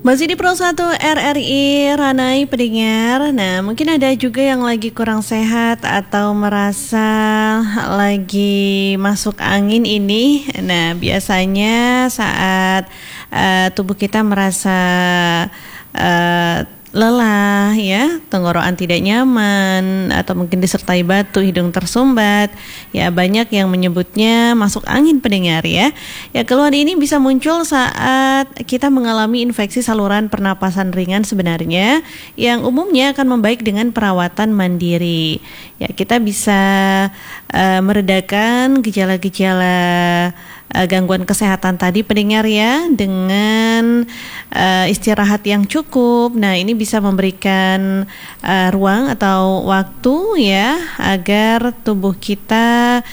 Masih di Pro 1 RRI Ranai pendengar. Nah, mungkin ada juga yang lagi kurang sehat atau merasa lagi masuk angin ini. Nah, biasanya saat tubuh kita merasa lelah ya, tenggorokan tidak nyaman atau mungkin disertai batu, hidung tersumbat, ya banyak yang menyebutnya masuk angin pendengar ya. Ya, keluhan ini bisa muncul saat kita mengalami infeksi saluran pernapasan ringan sebenarnya yang umumnya akan membaik dengan perawatan mandiri. Ya, kita bisa meredakan gejala-gejala gangguan kesehatan tadi pendengar ya dengan istirahat yang cukup. Nah, ini bisa memberikan ruang atau waktu ya agar tubuh kita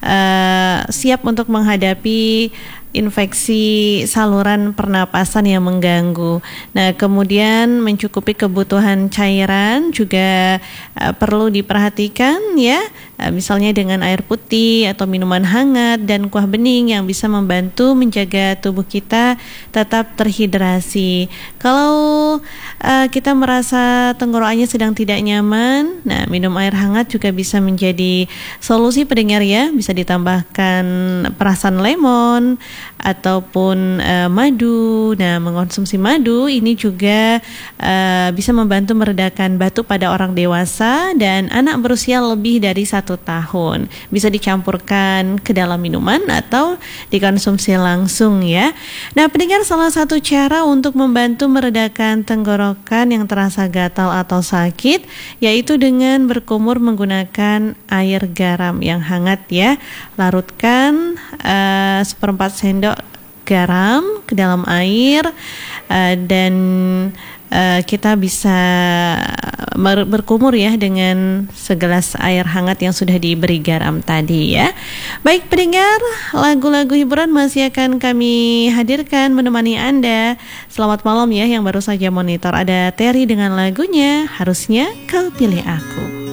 siap untuk menghadapi infeksi saluran pernapasan yang mengganggu. Nah, kemudian mencukupi kebutuhan cairan juga perlu diperhatikan ya. Misalnya dengan air putih atau minuman hangat dan kuah bening yang bisa membantu menjaga tubuh kita tetap terhidrasi. Kalau kita merasa tenggorokannya sedang tidak nyaman, nah minum air hangat juga bisa menjadi solusi pendengar ya. Bisa ditambahkan perasan lemon ataupun madu. Nah, mengonsumsi madu ini juga bisa membantu meredakan batuk pada orang dewasa dan anak berusia lebih dari 1 tahun. Bisa dicampurkan ke dalam minuman atau dikonsumsi langsung ya. Nah, pendengar, salah satu cara untuk membantu meredakan tenggorokan yang terasa gatal atau sakit yaitu dengan berkumur menggunakan air garam yang hangat ya. Larutkan 1/4 sendok garam ke dalam air dan kita bisa berkumur ya dengan segelas air hangat yang sudah diberi garam tadi ya. Baik pendengar, lagu-lagu hiburan masih akan kami hadirkan menemani Anda. Selamat malam ya, yang baru saja monitor ada Terry dengan lagunya Harusnya Kau Pilih Aku.